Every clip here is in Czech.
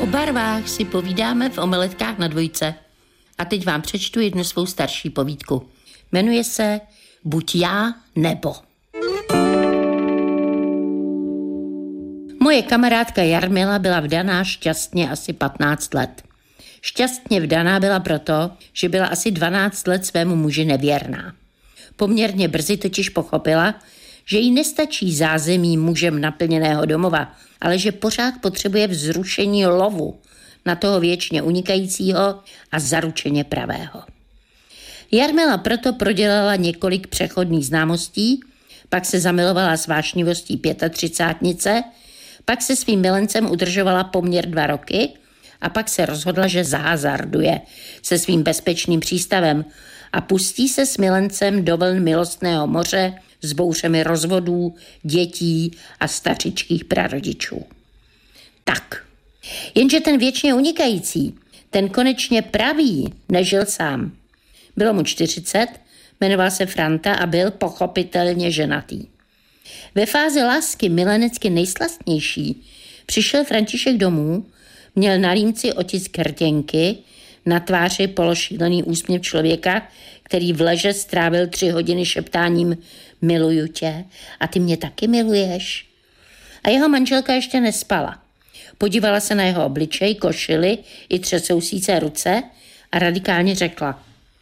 O barvách si povídáme v Omeletkách na dvojce. A teď vám přečtu jednu svou starší povídku. Jmenuje se Buď já, nebo. Moje kamarádka Jarmila byla vdaná šťastně asi 15 let. Šťastně vdaná byla proto, že byla asi 12 let svému muži nevěrná. Poměrně brzy totiž pochopila, že jí nestačí zázemí mužem naplněného domova, ale že pořád potřebuje vzrušení lovu na toho věčně unikajícího a zaručeně pravého. Jarmila proto prodělala několik přechodných známostí, pak se zamilovala s vášnivostí 35-tnice, pak se svým milencem udržovala poměr 2 roky a pak se rozhodla, že zahazarduje se svým bezpečným přístavem a pustí se s milencem do vln milostného moře s bouřemi rozvodů, dětí a stařičkých prarodičů. Tak, jenže ten věčně unikající, ten konečně pravý, nežil sám. Bylo mu 40, jmenoval se Franta a byl pochopitelně ženatý. Ve fázi lásky milenecky nejslastnější přišel František domů, měl na límci otisk rtěnky, na tváři pološílený úsměv člověka, který v leže strávil 3 hodiny šeptáním miluju tě a ty mě taky miluješ. A jeho manželka ještě nespala. Podívala se na jeho obličej, košili i třesousíce ruce a radikálně řekla: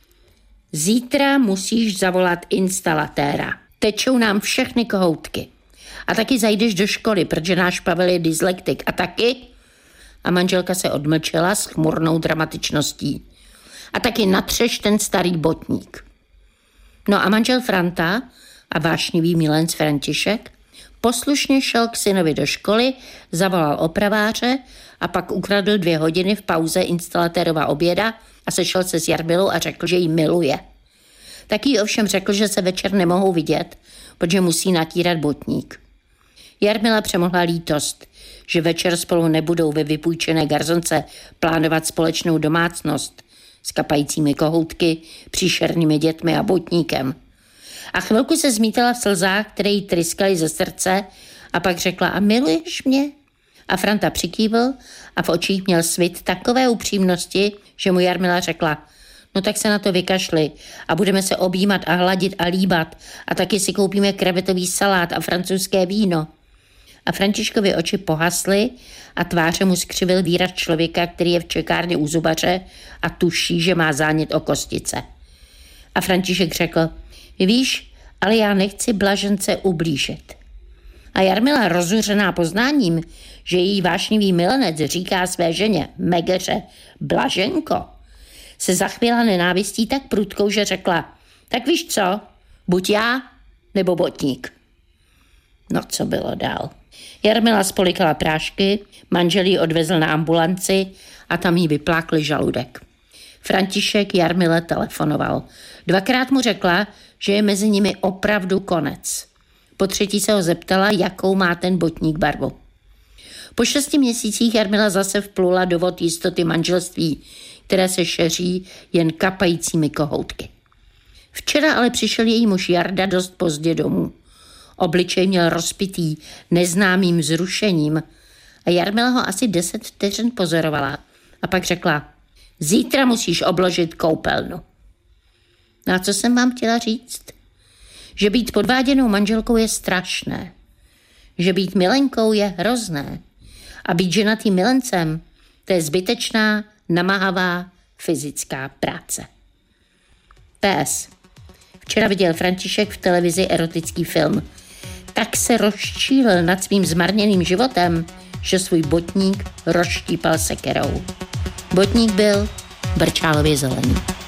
zítra musíš zavolat instalatéra. Tečou nám všechny kohoutky. A taky zajdeš do školy, protože náš Pavel je dyslektik. A taky? A manželka se odmlčela s chmurnou dramatičností. A taky natřeš ten starý botník. No a manžel Franta a vášnivý milenec František poslušně šel k synovi do školy, zavolal opraváře a pak ukradl 2 hodiny v pauze instalatérova oběda a sešel se s Jarmilou a řekl, že ji miluje. Taky ovšem řekl, že se večer nemohou vidět, protože musí natírat botník. Jarmila přemohla lítost, že večer spolu nebudou ve vypůjčené garzonce plánovat společnou domácnost s kapajícími kohoutky, příšernými dětmi a botníkem. A chvilku se zmítala v slzách, které jí tryskaly ze srdce, a pak řekla: a miluješ mě? A Franta přikývl a v očích měl svit takové upřímnosti, že mu Jarmila řekla: no tak se na to vykašli a budeme se objímat a hladit a líbat a taky si koupíme krevetový salát a francouzské víno. A Františkovi oči pohasly a tváře mu skřivil výraz člověka, který je v čekárně u zubaře a tuší, že má zánět o kostice. A František řekl: víš, ale já nechci blažence ublížit. A Jarmila, rozuřená poznáním, že její vášnivý milenec říká své ženě, megeře, Blaženko, se zachvěla nenávistí tak prudkou, že řekla: tak víš co, buď já, nebo botník. No co bylo dál? Jarmila spolikala prášky, manžel ji odvezl na ambulanci a tam jí vyplákli žaludek. František Jarmile telefonoval. 2krát mu řekla, že je mezi nimi opravdu konec. Po 3. se ho zeptala, jakou má ten botník barvu. Po 6 měsících Jarmila zase vplula do vod jistoty manželství, které se šeří jen kapajícími kohoutky. Včera ale přišel její muž Jarda dost pozdě domů. Obličej měl rozpitý neznámým vzrušením a Jarmila ho asi 10 vteřin pozorovala a pak řekla: zítra musíš obložit koupelnu. No a co jsem vám chtěla říct? Že být podváděnou manželkou je strašné. Že být milenkou je hrozné. A být ženatým milencem, to je zbytečná, namáhavá fyzická práce. PS. Včera viděl František v televizi erotický film. Tak se rozčílil nad svým zmarněným životem, že svůj botník rozštípal sekerou. Botník byl brčálově zelený.